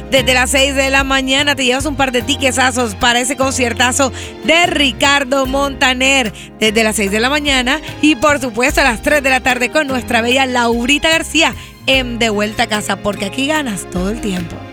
Desde las 6 de la mañana te llevas un par de tiquesazos para ese conciertazo de Ricardo Montaner. Desde las 6 de la mañana y por supuesto a las 3 de la tarde con nuestra bella Laurita García en De Vuelta a Casa, porque aquí ganas todo el tiempo.